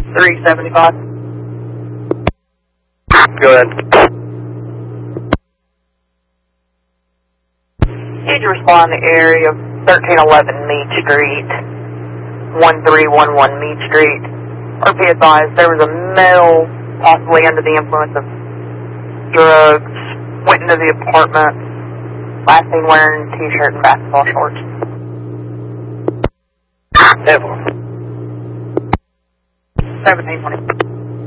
375. Go ahead. Need to respond to area of 1311 Mead Street, 1311 Mead Street. RP advised there was a male possibly under the influence of drugs, went into the apartment, last seen wearing t-shirt and basketball shorts. 10-4. 1720.